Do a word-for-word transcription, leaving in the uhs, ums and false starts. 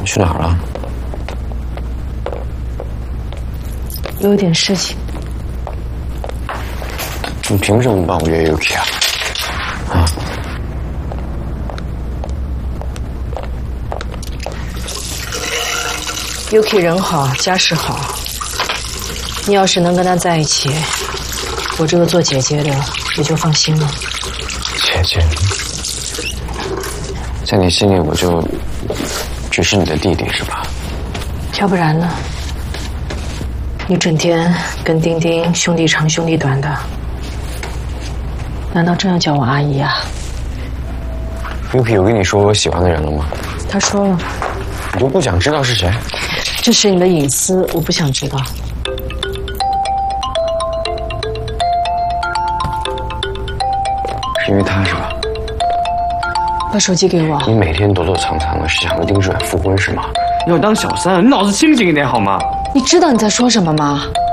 你去哪儿了？ 有点事情。 你凭什么帮我约 Yuki 啊？啊？ Yuki 人好，家世好。你要是能跟他在一起，我这个做姐姐的也就放心了。 姐姐，在你心里我就只是你的弟弟是吧？ 要不然呢？你整天跟丁丁兄弟长兄弟短的，难道真要叫我阿姨啊 ？Yuki 有跟你说我喜欢的人了吗？ 他说了。 你就不想知道是谁？ 这是你的隐私，我不想知道。 是因为他是吧？ 把手机给我。 你每天躲躲藏藏的，是想和丁志远复婚是吗？ 要当小三，你脑子清醒一点好吗？ 你知道你在说什么吗？